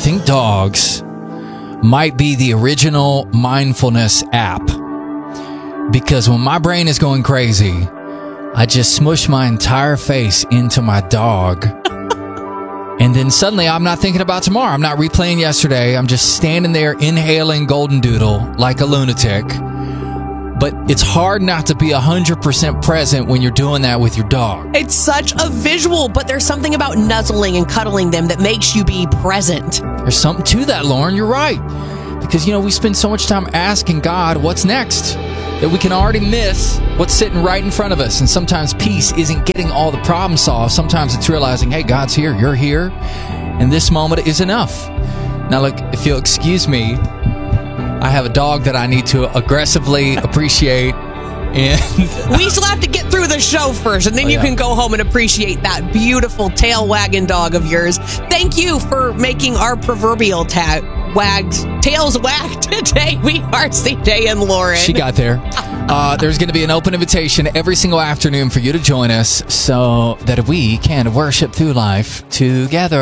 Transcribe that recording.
think dogs might be the original mindfulness app. Because when my brain is going crazy, I just smush my entire face into my dog. And then suddenly I'm not thinking about tomorrow. I'm not replaying yesterday. I'm just standing there inhaling Golden Doodle like a lunatic. But it's hard not to be 100% present when you're doing that with your dog. It's such a visual, but there's something about nuzzling and cuddling them that makes you be present. There's something to that, Lauren. You're right. Because, we spend so much time asking God what's next that we can already miss what's sitting right in front of us. And sometimes peace isn't getting all the problems solved. Sometimes it's realizing, hey, God's here, you're here, and this moment is enough. Now, look, if you'll excuse me, I have a dog that I need to aggressively appreciate. And we still have to get through the show first, and then you can go home and appreciate that beautiful tail wagging dog of yours. Thank you for making our proverbial tails wag today. We are CJ and Lauren. She got there. There's going to be an open invitation every single afternoon for you to join us so that we can worship through life together.